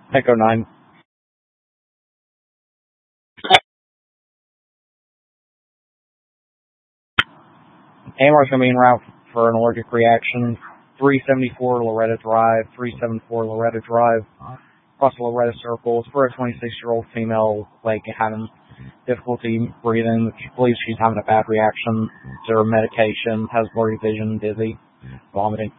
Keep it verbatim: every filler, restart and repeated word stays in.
Echo nine. Amber's going to be en route for an allergic reaction. three seventy-four Loretta Drive, three seventy-four Loretta Drive, across the Loretta Circle. It's for a twenty-six-year-old female, like, having difficulty breathing. She believes she's having a bad reaction to her medication, has blurry vision, dizzy, vomiting.